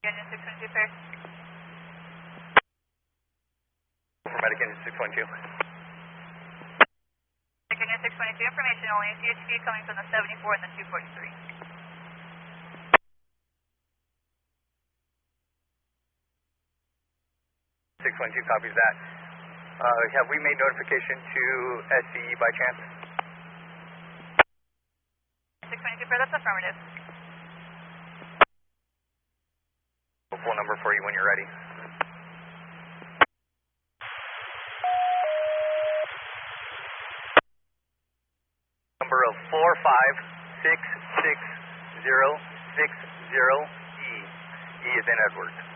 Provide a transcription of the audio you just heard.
Engine 622 pair. For Medic Engine 612. Medic Engine 622, information only. CHP coming from the 74 and the 243. 612 copies that. Have we made notification to SCE by chance? 622 pair, that's affirmative. Full number for you when you're ready. Number of 4566060E. E is in Edwards.